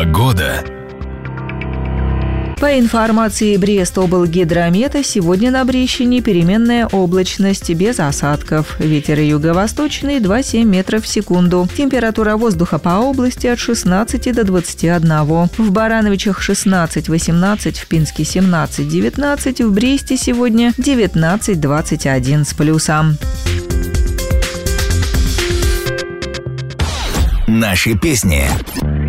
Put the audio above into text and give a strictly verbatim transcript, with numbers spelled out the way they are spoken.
Погода. По информации Брест-облгидромета, сегодня на Брещине переменная облачность без осадков. Ветер юго-восточный два целых семь метров в секунду. Температура воздуха по области от шестнадцати до двадцати одного. В Барановичах шестнадцать восемнадцать, в Пинске семнадцать девятнадцать, в Бресте сегодня девятнадцать двадцать один с плюсом. Наши песни.